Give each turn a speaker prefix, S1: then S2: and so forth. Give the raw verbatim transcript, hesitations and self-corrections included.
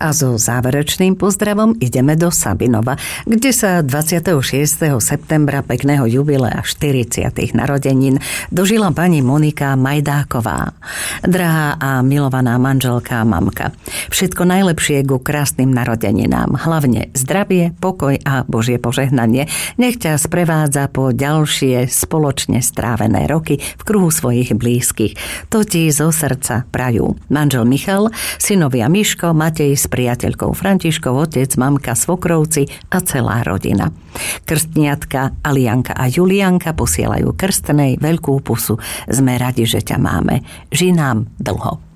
S1: A so záverečným pozdravom ideme do Sabinova, kde sa dvadsiateho šiesteho septembra pekného jubilea štyridsiatych narodenín dožila pani Monika Majdáková. Drahá a milovaná manželka a mamka, všetko najlepšie ku krásnym narodeninám. Hlavne zdravie, pokoj a Božie požehnanie. Nech ťa sprevádza po ďalšie spoločne strávené roky v kruhu svojich blízkych. To ti zo srdca prajú manžel Michal, synovia Miško, Matej s priateľkou Františkou, otec, mamka, svokrovci a celá rodina. Krstniatka Alianka a Julianka posielajú krstnej veľkú pusu. Sme radi, že ťa máme. Žij nám dlho.